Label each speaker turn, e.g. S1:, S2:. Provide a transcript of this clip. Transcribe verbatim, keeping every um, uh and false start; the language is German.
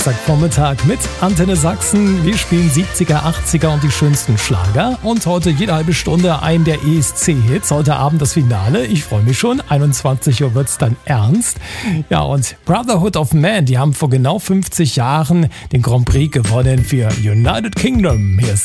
S1: Samstagvormittag mit Antenne Sachsen. Wir spielen siebziger, achtziger und die schönsten Schlager. Und heute jede halbe Stunde einen der E S C-Hits. Heute Abend das Finale. Ich freue mich schon. einundzwanzig Uhr wird's dann ernst. Ja, und Brotherhood of Man, die haben vor genau fünfzig Jahren den Grand Prix gewonnen für United Kingdom. Hier ist